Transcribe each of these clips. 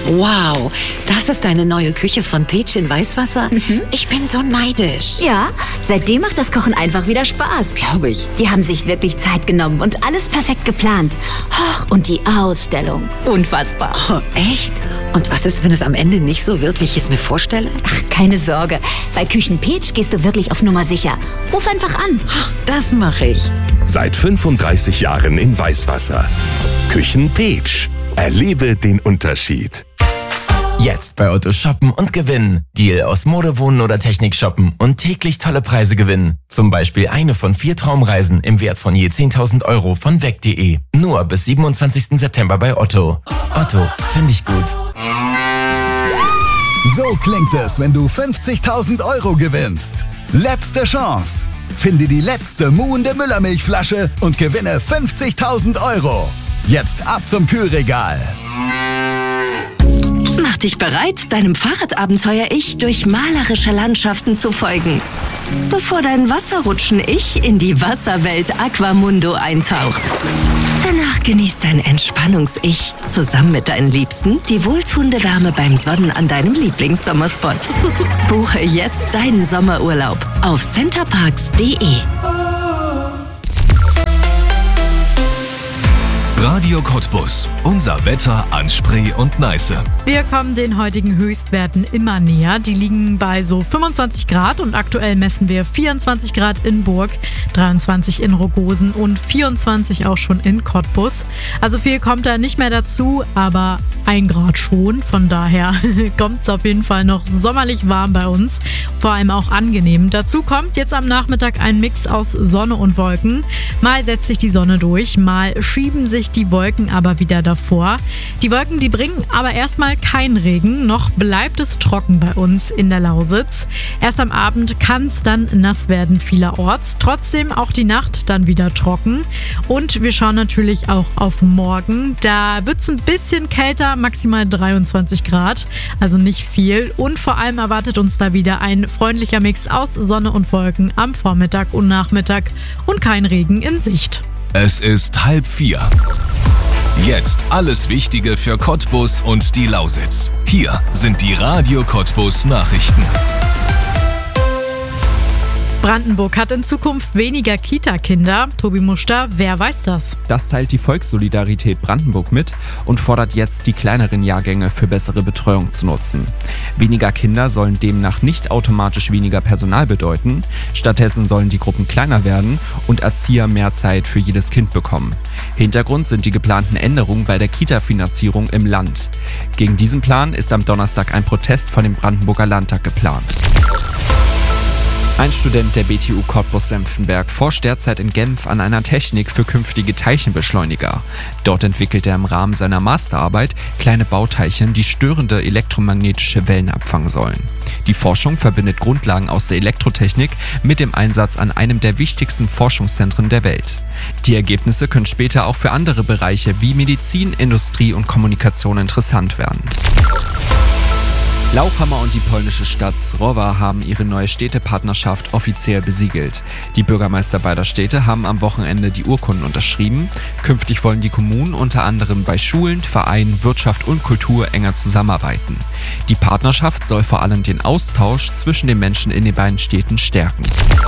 Wow, das ist deine neue Küche von Peach in Weißwasser? Ich bin so neidisch. Ja, seitdem macht das Kochen einfach wieder Spaß. Glaube ich. Die haben sich wirklich Zeit genommen und alles perfekt geplant. Und die Ausstellung. Unfassbar. Oh, echt? Und was ist, wenn es am Ende nicht so wird, wie ich es mir vorstelle? Ach, keine Sorge. Bei Küchen Peach gehst du wirklich auf Nummer sicher. Ruf einfach an. Das mache ich. Seit 35 Jahren in Weißwasser. Küchen Peach. Erlebe den Unterschied. Jetzt bei Otto shoppen und gewinnen. Deal aus Mode, Wohnen oder Technik shoppen und täglich tolle Preise gewinnen. Zum Beispiel eine von 4 Traumreisen im Wert von je 10.000 Euro von weg.de. Nur bis 27. September bei Otto. Otto, finde ich gut. So klingt es, wenn du 50.000 Euro gewinnst. Letzte Chance. Finde die letzte muhende Müllermilchflasche und gewinne 50.000 Euro. Jetzt ab zum Kühlregal. Mach dich bereit, deinem Fahrradabenteuer-Ich durch malerische Landschaften zu folgen. Bevor dein Wasserrutschen-Ich in die Wasserwelt Aquamundo eintaucht. Danach genießt dein Entspannungs-Ich zusammen mit deinen Liebsten die wohltuende Wärme beim Sonnen an deinem Lieblingssommerspot. Buche jetzt deinen Sommerurlaub auf centerparks.de. Radio Cottbus. Unser Wetter an Spree und Neiße. Wir kommen den heutigen Höchstwerten immer näher. Die liegen bei so 25 Grad und aktuell messen wir 24 Grad in Burg, 23 in Rogosen und 24 auch schon in Cottbus. Also viel kommt da nicht mehr dazu, aber 1 Grad schon. Von daher kommt es auf jeden Fall noch sommerlich warm bei uns. Vor allem auch angenehm. Dazu kommt jetzt am Nachmittag ein Mix aus Sonne und Wolken. Mal setzt sich die Sonne durch, mal schieben sich die Wolken aber wieder davor. Die Wolken, die bringen aber erstmal keinen Regen, noch bleibt es trocken bei uns in der Lausitz. Erst am Abend kann es dann nass werden vielerorts, trotzdem auch die Nacht dann wieder trocken. Und wir schauen natürlich auch auf morgen, da wird es ein bisschen kälter, maximal 23 Grad, also nicht viel. Und vor allem erwartet uns da wieder ein freundlicher Mix aus Sonne und Wolken am Vormittag und Nachmittag und kein Regen in Sicht. Es ist 3:30. Jetzt alles Wichtige für Cottbus und die Lausitz. Hier sind die Radio Cottbus Nachrichten. Brandenburg hat in Zukunft weniger Kita-Kinder. Tobi Muster, wer weiß das? Das teilt die Volkssolidarität Brandenburg mit und fordert jetzt, die kleineren Jahrgänge für bessere Betreuung zu nutzen. Weniger Kinder sollen demnach nicht automatisch weniger Personal bedeuten. Stattdessen sollen die Gruppen kleiner werden und Erzieher mehr Zeit für jedes Kind bekommen. Hintergrund sind die geplanten Änderungen bei der Kita-Finanzierung im Land. Gegen diesen Plan ist am Donnerstag ein Protest vor dem Brandenburger Landtag geplant. Ein Student der BTU Cottbus-Senftenberg forscht derzeit in Genf an einer Technik für künftige Teilchenbeschleuniger. Dort entwickelt er im Rahmen seiner Masterarbeit kleine Bauteilchen, die störende elektromagnetische Wellen abfangen sollen. Die Forschung verbindet Grundlagen aus der Elektrotechnik mit dem Einsatz an einem der wichtigsten Forschungszentren der Welt. Die Ergebnisse können später auch für andere Bereiche wie Medizin, Industrie und Kommunikation interessant werden. Lauchhammer und die polnische Stadt Srowa haben ihre neue Städtepartnerschaft offiziell besiegelt. Die Bürgermeister beider Städte haben am Wochenende die Urkunden unterschrieben. Künftig wollen die Kommunen unter anderem bei Schulen, Vereinen, Wirtschaft und Kultur enger zusammenarbeiten. Die Partnerschaft soll vor allem den Austausch zwischen den Menschen in den beiden Städten stärken.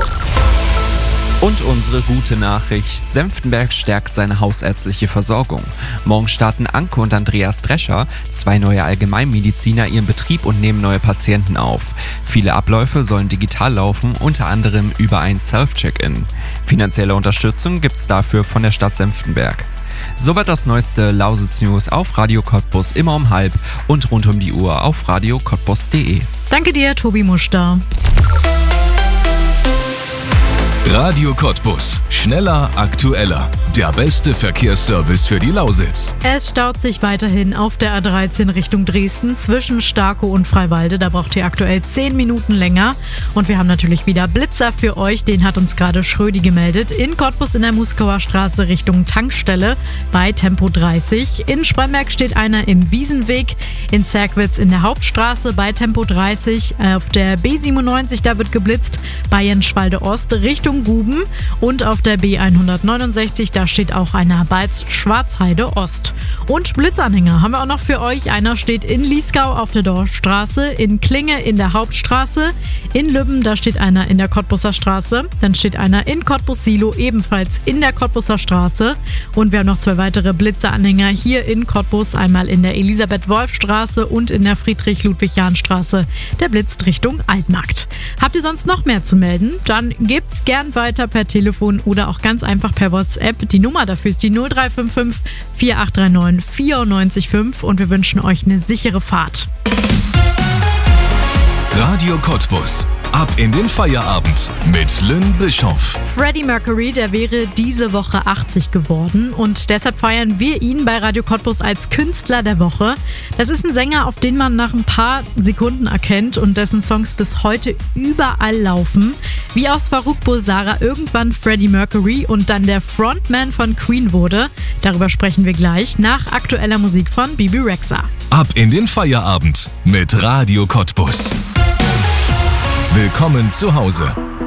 Und unsere gute Nachricht: Senftenberg stärkt seine hausärztliche Versorgung. Morgen starten Anke und Andreas Drescher, 2 neue Allgemeinmediziner, ihren Betrieb und nehmen neue Patienten auf. Viele Abläufe sollen digital laufen, unter anderem über ein Self-Check-In. Finanzielle Unterstützung gibt's dafür von der Stadt Senftenberg. Soweit das neueste Lausitz-News auf Radio Cottbus immer um 12:30 und rund um die Uhr auf radiocottbus.de. Danke dir, Tobi Muster. Radio Cottbus. Schneller, aktueller. Der beste Verkehrsservice für die Lausitz. Es staut sich weiterhin auf der A13 Richtung Dresden zwischen Starkow und Freiwalde. Da braucht ihr aktuell 10 Minuten länger. Und wir haben natürlich wieder Blitzer für euch. Den hat uns gerade Schrödi gemeldet. In Cottbus in der Muskauer Straße Richtung Tankstelle bei Tempo 30. In Spremberg steht einer im Wiesenweg. In Zerkwitz in der Hauptstraße bei Tempo 30. Auf der B97, da wird geblitzt. Bei Jenschwalde Ost Richtung Richtung Guben. Und auf der B169, da steht auch einer bei Schwarzheide Ost. Und Blitzanhänger haben wir auch noch für euch. Einer steht in Liesgau auf der Dorfstraße, in Klinge in der Hauptstraße, in Lübben, da steht einer in der Cottbuser Straße, dann steht einer in Cottbus-Silo, ebenfalls in der Cottbuser Straße. Und wir haben noch 2 weitere Blitzeranhänger hier in Cottbus, einmal in der Elisabeth-Wolf-Straße und in der Friedrich-Ludwig-Jahn-Straße. Der blitzt Richtung Altmarkt. Habt ihr sonst noch mehr zu melden? Dann gebt's gern weiter per Telefon oder auch ganz einfach per WhatsApp. Die Nummer dafür ist die 0355 4839 94,5 und wir wünschen euch eine sichere Fahrt. Radio Cottbus. Ab in den Feierabend mit Lynn Bischoff. Freddie Mercury, der wäre diese Woche 80 geworden und deshalb feiern wir ihn bei Radio Cottbus als Künstler der Woche. Das ist ein Sänger, auf den man nach ein paar Sekunden erkennt und dessen Songs bis heute überall laufen. Wie aus Farouk Bulsara irgendwann Freddie Mercury und dann der Frontman von Queen wurde. Darüber sprechen wir gleich nach aktueller Musik von Bibi Rexha. Ab in den Feierabend mit Radio Cottbus. Willkommen zu Hause.